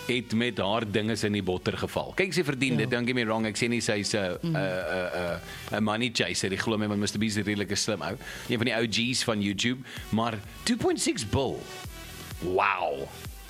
het met haar dinges in die botter geval. Kyk, sy verdien dit, don't get me wrong, ek sê nie sy's 'n money chaser, ek glo my, want Mr. Beast is 'n redelike slim ou, een van die OG's van YouTube, maar 2.6 bil. Wow.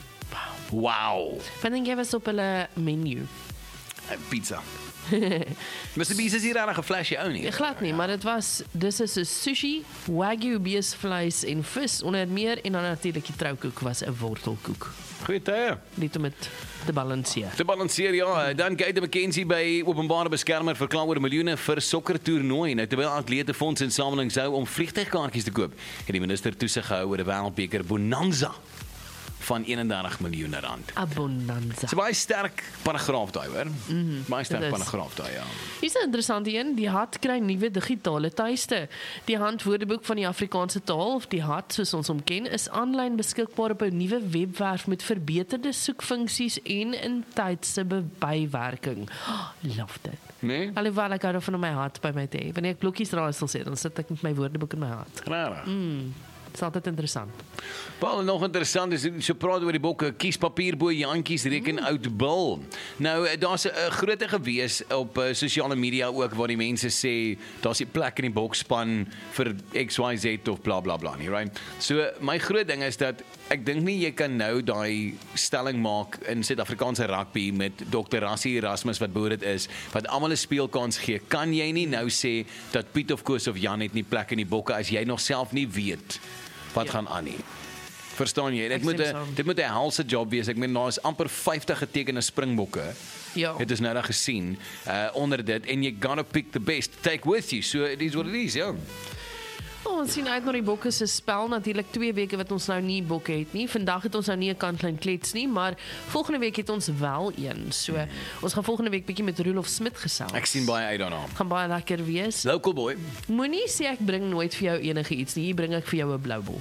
Wat dink jy was op hulle menu? Pizza. Mr. Beast is hier aan 'n flashy ou nie. Glad nie, maar dis is 'n sushi, wagyu beesvleis en vis onder meer, en dan natuurlik die troukoek was 'n wortelkoek. Goeie tye. Net om dit te balanseer. Te balanseer, ja. Dan Kate McKenzie by openbare beskermer verklaar oor miljoene vir sokkertoernooi. Nou, terwyl atlete fondsinsameling hou om vliegtuigkaartjies te koop, het die minister toesig gehou oor 'n wêreldbeker bonanza van 31 miljoen rand. Abondanza. So baie sterk paragraaf daai, hoor. Baie sterk dit is. paragraaf daai, ja. Hier is 'n interessante een. Die HAT kry nuwe digitale tuiste. Die handwoordeboek van die Afrikaanse taal, of die HAT soos ons hom ken, is aanlyn beskikbaar op 'n nuwe webwerf met verbeterde soekfunksies en intydse bywerking. Love dit. Nee? Alhoewel ek hou van my HAT by my te hê. Wanneer ek blokkies raaisel sê, dan sit ek met my woordeboek in my HAT. Raar. Dit is altyd interessant. Wel, nog interessant is, so praat oor die boeke, kiespapier bo Jantjies reken oud bil. Nou, daar's 'n groote gewees op sosiale media ook, waar die mense sê, daar's nie plek in die bokspan vir XYZ of bla bla bla nie, right? So, my groot ding is dat, ek dink nie jy kan nou daai stelling maak in Suid-Afrikaanse rugby met Dr. Rassie Erasmus wat boer dit is, wat almal 'n speelkans gee. Kan jy nie nou sê dat Piet of Koos of Jan het nie plek in die bokke as jy nog self nie weet wat gaan aan nie. Verstaan jy? Dit moet 'n helse job wees. Ek meen, daar is amper 50 getekende springbokke. Ja. Het is nou daar gesien onder dit, en you gotta pick the best, take with you. So it is what it is, ja. Ons sien uit na die bokke se spel, natuurlik 2 weke wat ons nou nie bokke het nie. Vandag het ons nou nie 'n kantlyn klets nie, maar volgende week het ons wel een. So ons gaan volgende week bietjie met Roelof Smit gesels. Ek sien baie uit daarna. Gaan baie lekker wees. Local boy. Moenie sê ek bring nooit vir jou enige iets nie. Hier bring ek vir jou 'n blou bol.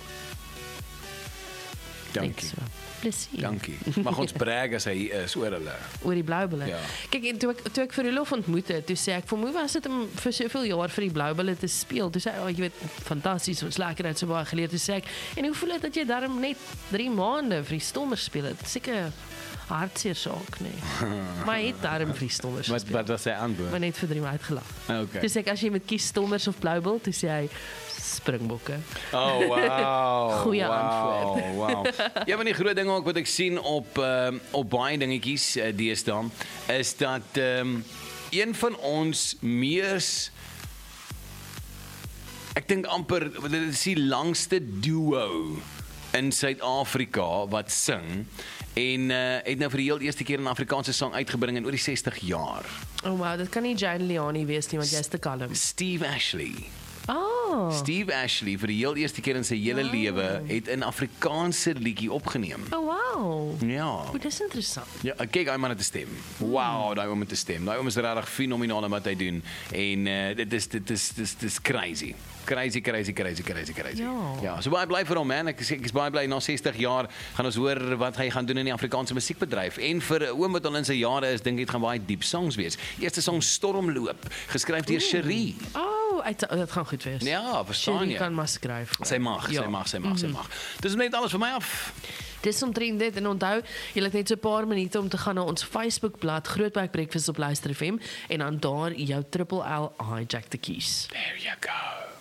Dankie. So. Plesier. Dankie. Mag ons brag as hy hier is oor hulle. Oor die blou bulle. Ja. Kyk, en toe ek vir Roelof ontmoet het, toe sê ek, vir my was dit om vir soveel jaar vir die blou bulle te speel. Toe sê hy, jy weet, fantasties, ons lekker uit so baie geleer. Toe sê ek, en hoe voel dit dat jy daarom net 3 maande vir die Stormers speel het? Seker hartseer saak, nee. Maar hy het daarom vir die Stormers gespeel. Wat was sy antwoord? Maar net vir 3 maande uitgelag. Okay. Toe sê ek, as jy moet kies Stormers of blou bul, toe sê hy Springbokke. Oh, wow. Goeie antwoord. Wow. Ja, maar die groot ding ook wat ek sien op baie dingetjies deesdae is dat een van ons mees, ek dink amper, dit is die langste duo in Suid-Afrika wat sing, en het nou vir die heel eerste keer 'n Afrikaanse sang uitgebring in oor die 60 jaar. Oh wow, dit kan nie Jane Leoni wees nie, want jy is te kalm. Steve Ashley. Oh. Steve Ashley vir die heel eerste keer in sy hele lewe het 'n Afrikaanse liedjie opgeneem. Oh wow. Ja. Dit is interessant. Ja, kyk, hy man het 'n stem. Wow, daai ou met 'n stem. Daai ou is regtig fenomenaal in wat hy doen, en dit is crazy. Crazy. Ja, so baie bly vir hom, man. Ek is baie bly, na 60 jaar gaan ons hoor wat hy gaan doen in die Afrikaanse musiekbedryf. En vir 'n oom wat al in sy jare is, dink ek dit gaan baie diep songs wees. Eerste song Stormloop, geskryf deur Cherie. Oh, dit gaan goed wees. Ja, verstaan Cherie jy? kan maar skryf. Sy mag. Dis net alles vir my af. Dis omtrent dit, en onthou, jy het net so 'n paar minute om te gaan na ons Facebookblad Grootbuik Breakfast op Luister FM, en dan daar jou Triple L Hijack the Keys. There you go.